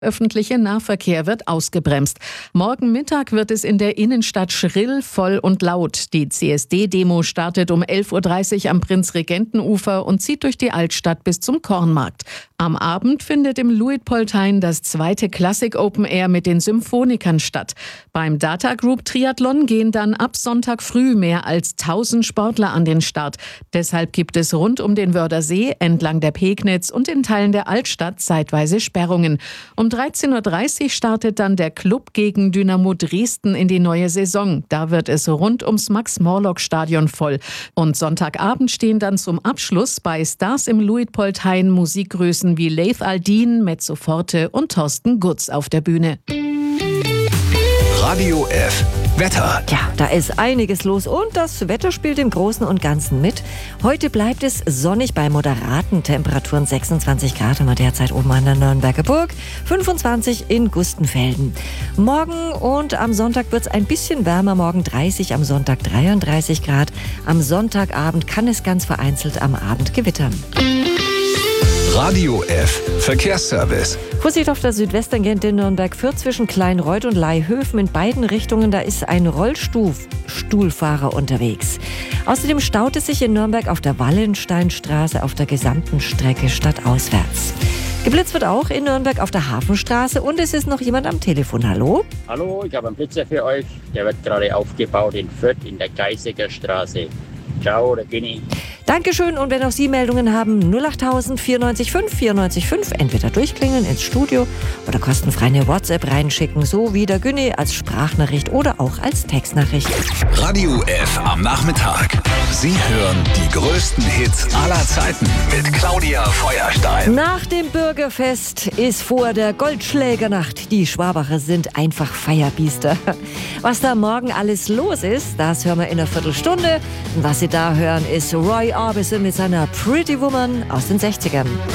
Öffentliche Nahverkehr wird ausgebremst. Morgen Mittag wird es in der Innenstadt schrill, voll und laut. Die CSD-Demo startet um 11.30 Uhr am Prinzregentenufer und zieht durch die Altstadt bis zum Kornmarkt. Am Abend findet im Luitpoldhain das zweite Classic Open Air mit den Symphonikern statt. Beim Data Group Triathlon gehen dann ab Sonntag früh mehr als 1000 Sportler an den Start. Deshalb gibt es rund um den Wördersee, entlang der Pegnitz und in Teilen der Altstadt zeitweise Sperrungen. Um 13.30 Uhr startet dann der Club gegen Dynamo Dresden in die neue Saison. Da wird es rund ums Max-Morlock-Stadion voll. Und Sonntagabend stehen dann zum Abschluss bei Stars im Luitpoldhain Musikgrößen wie Leith Aldin, Mezzo Forte und Thorsten Gutz auf der Bühne. Radio F. Wetter. Ja, da ist einiges los und das Wetter spielt im Großen und Ganzen mit. Heute bleibt es sonnig bei moderaten Temperaturen. 26 Grad haben wir derzeit oben an der Nürnberger Burg, 25 in Gustenfelden. Morgen und am Sonntag wird es ein bisschen wärmer. Morgen 30, am Sonntag 33 Grad. Am Sonntagabend kann es ganz vereinzelt am Abend gewittern. Radio F. Verkehrsservice. Vorsicht auf der Südwestangente in Nürnberg-Fürth zwischen Kleinreuth und Laihöfen in beiden Richtungen. Da ist ein Rollstuhlfahrer unterwegs. Außerdem staut es sich in Nürnberg auf der Wallensteinstraße auf der gesamten Strecke stadtauswärts. Geblitzt wird auch in Nürnberg auf der Hafenstraße und es ist noch jemand am Telefon. Hallo? Hallo, ich habe einen Blitzer für euch. Der wird gerade aufgebaut in Fürth in der Geisiger Straße. Ciao, der Günni. Dankeschön und wenn auch Sie Meldungen haben, 08000 94 5 94 5, entweder durchklingeln ins Studio oder kostenfrei eine WhatsApp reinschicken, so wie der Günni als Sprachnachricht oder auch als Textnachricht. Radio F am Nachmittag. Sie hören die größten Hits aller Zeiten mit Claudia Feuerstein. Nach dem Bürgerfest ist vor der Goldschlägernacht. Die Schwabacher sind einfach Feierbiester. Was da morgen alles los ist, das hören wir in einer Viertelstunde. Und was Sie da hören, ist Roy Orbison mit seiner Pretty Woman aus den 60ern.